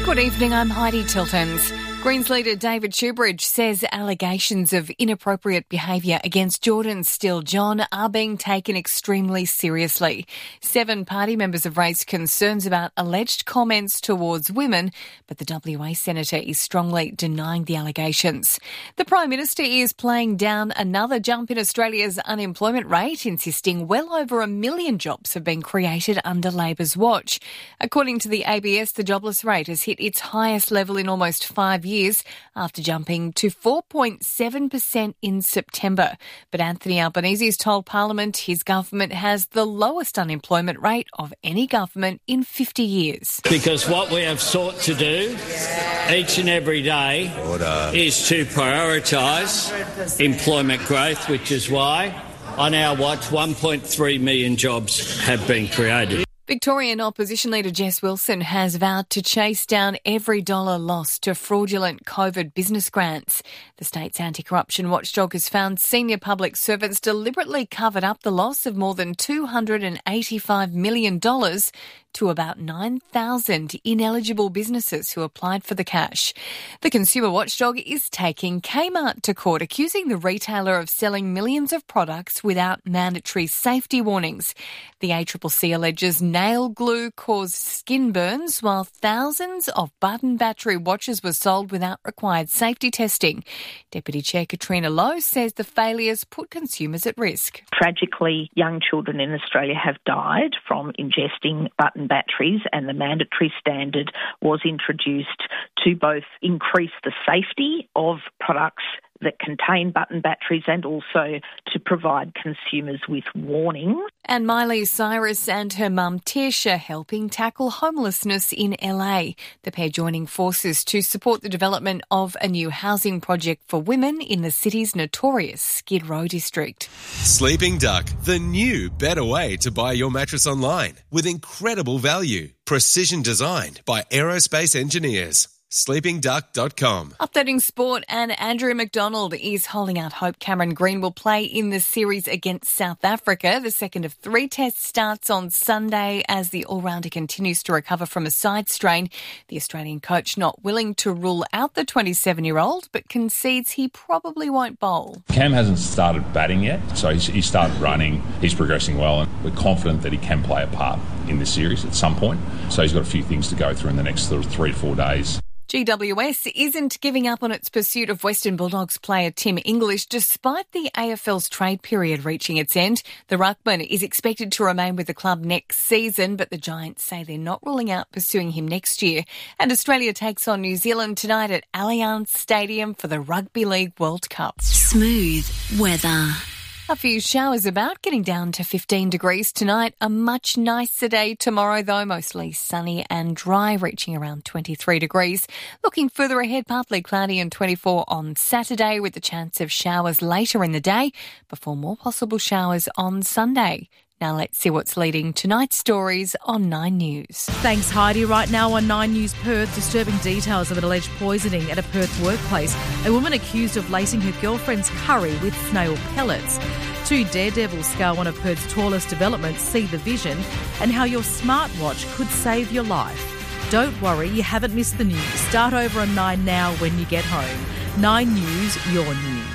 Good evening, I'm Heidi Tiltons. Greens leader David Shoebridge says allegations of inappropriate behaviour against Jordan Steele-John are being taken extremely seriously. 7 party members have raised concerns about alleged comments towards women, but the WA senator is strongly denying the allegations. The Prime Minister is playing down another jump in Australia's unemployment rate, insisting well over 1 million jobs have been created under Labor's watch. According to the ABS, the jobless rate has hit its highest level in almost 5 years after jumping to 4.7% in September. But Anthony Albanese has told Parliament his government has the lowest unemployment rate of any government in 50 years. Because what we have sought to do each and every day is to prioritise employment growth, which is why on our watch 1.3 million jobs have been created. Victorian opposition leader Jess Wilson has vowed to chase down every dollar lost to fraudulent COVID business grants. The state's anti-corruption watchdog has found senior public servants deliberately covered up the loss of more than $285 million to about 9,000 ineligible businesses who applied for the cash. The consumer watchdog is taking Kmart to court, accusing the retailer of selling millions of products without mandatory safety warnings. The ACCC alleges nail glue caused skin burns, while thousands of button battery watches were sold without required safety testing. Deputy Chair Katrina Lowe says the failures put consumers at risk. Tragically, young children in Australia have died from ingesting button batteries, and the mandatory standard was introduced to both increase the safety of products that contain button batteries and also to provide consumers with warnings. And Miley Cyrus and her mum Tish are helping tackle homelessness in LA. The pair joining forces to support the development of a new housing project for women in the city's notorious Skid Row district. Sleeping Duck, the new better way to buy your mattress online with incredible value. Precision designed by aerospace engineers. sleepingduck.com. Updating sport, and Andrew McDonald is holding out hope Cameron Green will play in the series against South Africa. The second of 3 tests starts on Sunday as the all-rounder continues to recover from a side strain. The Australian coach not willing to rule out the 27-year-old, but concedes he probably won't bowl. Cam hasn't started batting yet, so he started running. He's progressing well, and we're confident that he can play a part in this series at some point. So he's got a few things to go through in the next 3 to 4 days. GWS isn't giving up on its pursuit of Western Bulldogs player Tim English despite the AFL's trade period reaching its end. The ruckman is expected to remain with the club next season, but the Giants say they're not ruling out pursuing him next year. And Australia takes on New Zealand tonight at Allianz Stadium for the Rugby League World Cup. Smooth weather. A few showers about, getting down to 15 degrees tonight. A much nicer day tomorrow, though, mostly sunny and dry, reaching around 23 degrees. Looking further ahead, partly cloudy and 24 on Saturday, with the chance of showers later in the day before more possible showers on Sunday. Now let's see what's leading tonight's stories on 9 News. Thanks, Heidi. Right now on 9 News Perth, disturbing details of an alleged poisoning at a Perth workplace. A woman accused of lacing her girlfriend's curry with snail pellets. 2 daredevils scour one of Perth's tallest developments, See the Vision, and how your smartwatch could save your life. Don't worry, you haven't missed the news. Start over on 9 now when you get home. 9 News, your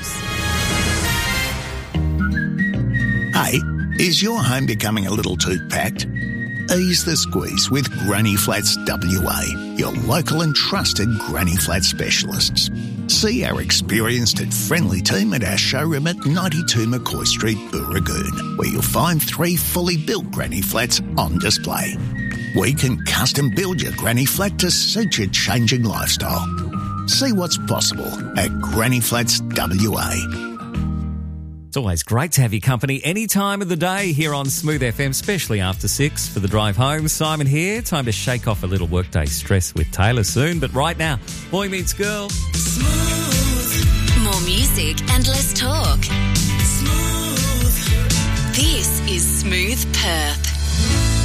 news. Hey, is your home becoming a little too packed? Ease the squeeze with Granny Flats WA, your local and trusted Granny Flat specialists. See our experienced and friendly team at our showroom at 92 McCoy Street, Booragoon, where you'll find 3 fully built Granny Flats on display. We can custom build your Granny Flat to suit your changing lifestyle. See what's possible at Granny Flats WA. It's always great to have your company any time of the day here on Smooth FM, especially after 6 for the drive home. Simon here. Time to shake off a little workday stress with Taylor soon. But right now, Boy Meets Girl. Smooth. More music and less talk. Smooth. This is Smooth Perth.